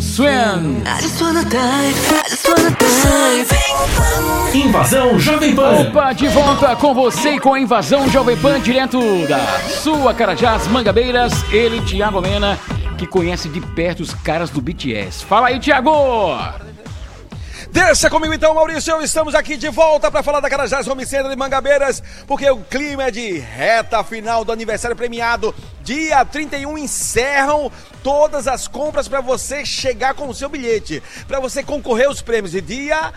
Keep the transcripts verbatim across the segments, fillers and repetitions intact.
Swan. Invasão Jovem Pan. Opa, de volta com você e com a Invasão Jovem Pan, direto da sua Carajás, Mangabeiras. Ele, Thiago Mena, que conhece de perto os caras do B T S. Fala aí, Thiago! Deixa comigo então, Maurício, estamos aqui de volta para falar da Carajás Home Center de Mangabeiras, porque o clima é de reta final do aniversário premiado. Dia trinta e um encerram todas as compras para você chegar com o seu bilhete, para você concorrer aos prêmios. E dia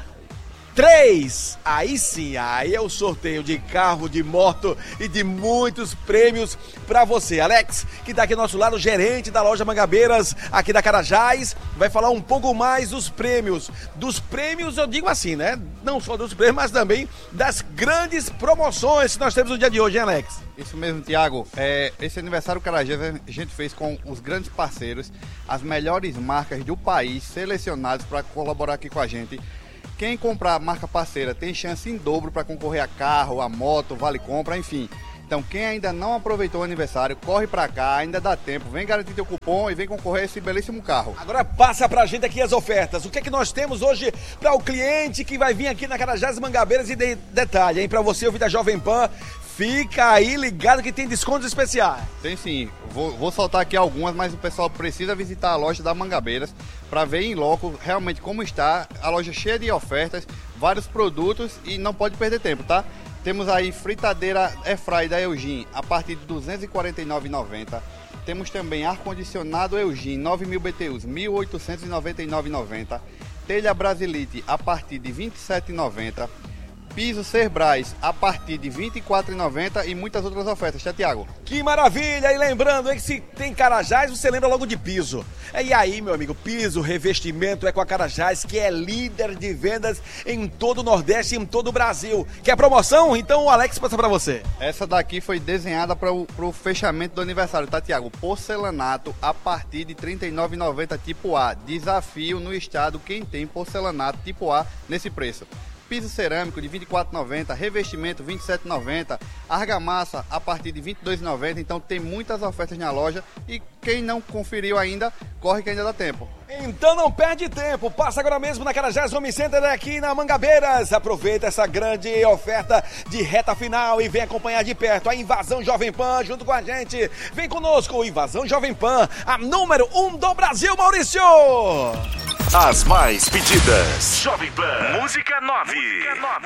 três, aí sim, aí é o sorteio de carro, de moto e de muitos prêmios pra você. Alex, que tá aqui ao nosso lado, gerente da loja Mangabeiras aqui da Carajás, vai falar um pouco mais dos prêmios. Dos prêmios, eu digo assim, né? Não só dos prêmios, mas também das grandes promoções que nós temos no dia de hoje, hein, Alex? Isso mesmo, Thiago. É, esse aniversário Carajás a gente fez com os grandes parceiros, as melhores marcas do país selecionados para colaborar aqui com a gente. Quem comprar marca parceira tem chance em dobro para concorrer a carro, a moto, vale compra, enfim. Então quem ainda não aproveitou o aniversário, corre para cá, ainda dá tempo, vem garantir teu cupom e vem concorrer a esse belíssimo carro. Agora passa pra gente aqui as ofertas. O que é que nós temos hoje para o cliente que vai vir aqui na Carajás Mangabeiras? E de detalhe, hein, para você ouvir da Jovem Pan, fica aí ligado que tem descontos especiais. Tem sim, vou, vou soltar aqui algumas, mas o pessoal precisa visitar a loja da Mangabeiras para ver em loco realmente como está a loja, cheia de ofertas, vários produtos e não pode perder tempo, tá? Temos aí fritadeira Airfry da Elgin a partir de duzentos e quarenta e nove reais e noventa centavos. Temos também ar-condicionado Elgin nove mil B T Us, mil oitocentos e noventa e nove reais e noventa centavos. Telha Brasilite a partir de vinte e sete reais e noventa centavos. Piso Cerbrais a partir de vinte e quatro reais e noventa centavos e muitas outras ofertas, tá, Thiago? Que maravilha! E lembrando aí que se tem Carajás, você lembra logo de piso. E aí, meu amigo, piso, revestimento é com a Carajás, que é líder de vendas em todo o Nordeste e em todo o Brasil. Quer promoção? Então o Alex passa pra você. Essa daqui foi desenhada para o fechamento do aniversário, tá, Thiago? Porcelanato a partir de trinta e nove reais e noventa centavos tipo A. Desafio no estado quem tem porcelanato tipo A nesse preço. Piso cerâmico de vinte e quatro reais e noventa centavos, revestimento vinte e sete reais e noventa centavos, argamassa a partir de vinte e dois reais e noventa centavos, então tem muitas ofertas na loja e quem não conferiu ainda, corre que ainda dá tempo. Então não perde tempo, passa agora mesmo na Carajás Home Center aqui na Mangabeiras, aproveita essa grande oferta de reta final e vem acompanhar de perto a Invasão Jovem Pan junto com a gente. Vem conosco, Invasão Jovem Pan, a número um do Brasil, Maurício! As mais pedidas. Jovem Pan. Música nove.